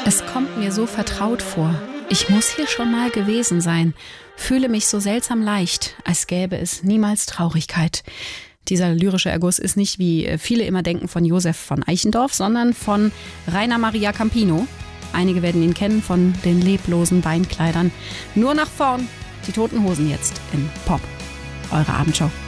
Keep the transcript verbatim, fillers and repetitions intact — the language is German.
Es kommt mir so vertraut vor. Ich muss hier schon mal gewesen sein. Fühle mich so seltsam leicht, als gäbe es niemals Traurigkeit. Dieser lyrische Erguss ist nicht, wie viele immer denken, von Josef von Eichendorff, sondern von Rainer Maria Campino. Einige werden ihn kennen von den leblosen Beinkleidern. Nur nach vorn, die Toten Hosen jetzt in Pop. Eure Abendshow.